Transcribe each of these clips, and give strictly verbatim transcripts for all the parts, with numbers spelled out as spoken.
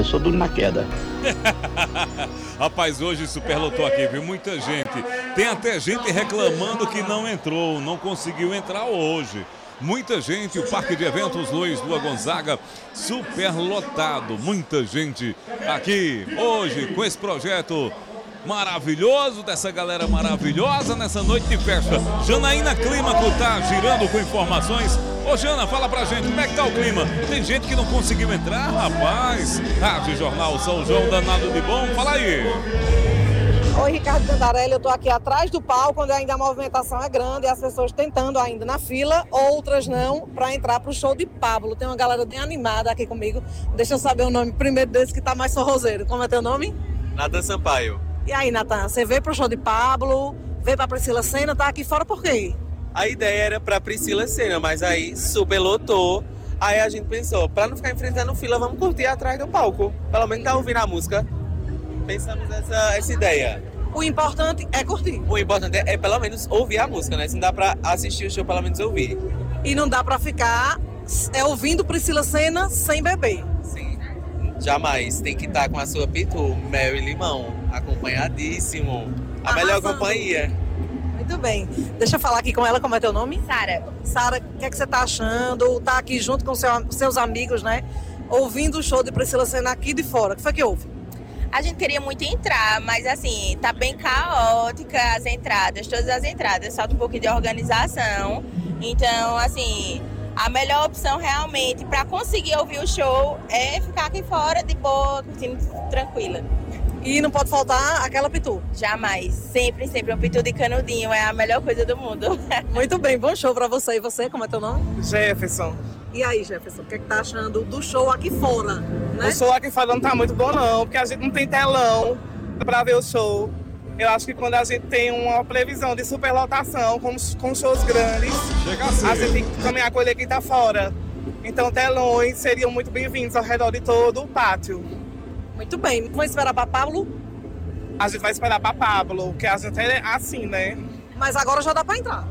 Eu sou duro na queda. Rapaz, hoje superlotou aqui, viu? Muita gente. Tem até gente reclamando que não entrou, não conseguiu entrar hoje. Muita gente, o Parque de Eventos Luiz Lua Gonzaga superlotado. Muita gente aqui hoje com esse projeto maravilhoso, dessa galera maravilhosa nessa noite de festa. Janaína Clímaco tá girando com informações. Ô Jana, fala pra gente, como é que tá o clima? Tem gente que não conseguiu entrar, rapaz. Rádio Jornal São João, danado de bom, fala aí. Oi, Ricardo Cantarelli, eu tô aqui atrás do palco, onde ainda a movimentação é grande, e as pessoas tentando ainda na fila, outras não, para entrar pro show de Pablo. Tem uma galera bem animada aqui comigo. Deixa eu saber o nome primeiro desse que tá mais forrozeiro. Como é teu nome? Natan Sampaio. E aí, Natan, você veio pro show de Pablo, veio pra Priscila Senna, tá aqui fora por quê? A ideia era pra Priscila Senna, mas aí superlotou. Aí a gente pensou, pra não ficar enfrentando fila, vamos curtir atrás do palco. Pelo menos tá ouvindo a música. Pensamos essa, essa ideia. O importante é curtir. O importante é, é pelo menos ouvir a música, né? Se não dá pra assistir o show, pelo menos ouvir. E não dá pra ficar é, ouvindo Priscila Senna sem beber. Sim, jamais. Tem que estar com a sua pitu, mel e limão. Acompanhadíssimo. A Arrasando. Melhor companhia. Muito bem. Deixa eu falar aqui com ela, como é teu nome? Sara. Sara, o que é que você tá achando? Tá aqui junto com seu, seus amigos, né? Ouvindo o show de Priscila Senna aqui de fora. O que foi que houve? A gente queria muito entrar, mas assim, tá bem caótica as entradas, todas as entradas, falta um pouquinho de organização. Então, assim, a melhor opção realmente para conseguir ouvir o show é ficar aqui fora de boa, curtindo tranquila. E não pode faltar aquela pitu. Jamais, sempre, sempre um pitu de canudinho, é a melhor coisa do mundo. Muito bem, bom show pra você. E você, como é teu nome? Jefferson. E aí, Jefferson, o que é que tá achando do show aqui fora, né? O show aqui fora não tá muito bom não, porque a gente não tem telão pra ver o show. Eu acho que quando a gente tem uma previsão de superlotação, com, com shows grandes, Chega a ser. a gente tem que caminhar com ele quem tá fora. Então telões seriam muito bem-vindos ao redor de todo o pátio. Muito bem. Vamos esperar pra Pablo? A gente vai esperar pra Pablo, que a gente é assim, né? Mas agora já dá pra entrar.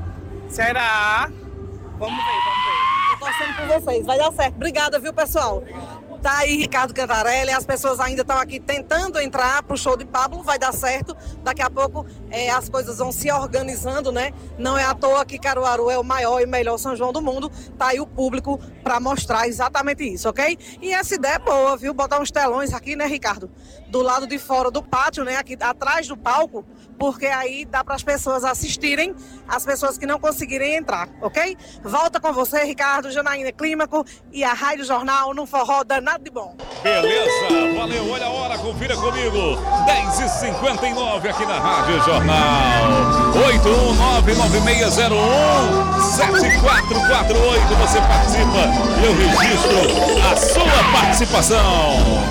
Será? Vamos ver, vamos ver. Tô torcendo por vocês, vai dar certo. Obrigada, viu, pessoal? Tá aí Ricardo Cantarelli, as pessoas ainda estão aqui tentando entrar pro show de Pablo, vai dar certo. Daqui a pouco é, as coisas vão se organizando, né? Não é à toa que Caruaru é o maior e melhor São João do mundo. Tá aí o público para mostrar exatamente isso, ok? E essa ideia é boa, viu? Botar uns telões aqui, né, Ricardo? Do lado de fora do pátio, né? Aqui atrás do palco, porque aí dá para as pessoas assistirem, as pessoas que não conseguirem entrar, ok? Volta com você, Ricardo, Janaína Clímaco e a Rádio Jornal no Forró Danado de Bom. Beleza, valeu, olha a hora, confira comigo. dez e cinquenta e nove aqui na Rádio Jornal. oito um nove nove seis zero um sete quatro quatro oito. Você participa e eu registro a sua participação.